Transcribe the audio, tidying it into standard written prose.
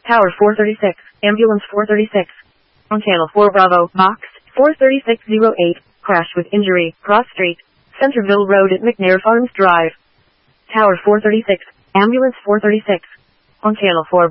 Tower 436, Ambulance 436. On Channel 4 Bravo, Box 43608, crash with injury, Cross Street, Centerville Road at McNair Farms Drive. Tower 436, Ambulance 436. On Channel 4